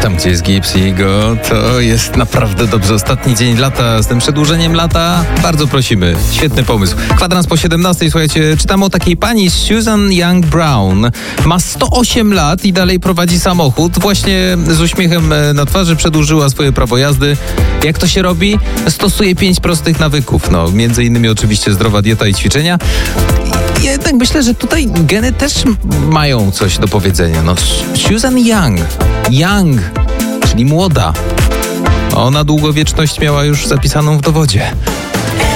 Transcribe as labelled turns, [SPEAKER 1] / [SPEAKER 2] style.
[SPEAKER 1] Tam, gdzie jest gips i go, to jest naprawdę dobrze. Ostatni dzień lata z tym przedłużeniem lata. Bardzo prosimy. Świetny pomysł. Kwadrans po 17. Słuchajcie, czytam o takiej pani Susan Young Brown. Ma 108 lat i dalej prowadzi samochód. Właśnie z uśmiechem na twarzy przedłużyła swoje prawo jazdy. Jak to się robi? Stosuje 5 prostych nawyków. No, między innymi oczywiście zdrowa dieta i ćwiczenia. Ja jednak myślę, że tutaj geny też mają coś do powiedzenia. No, Susan Young, czyli młoda. Ona długowieczność miała już zapisaną w dowodzie.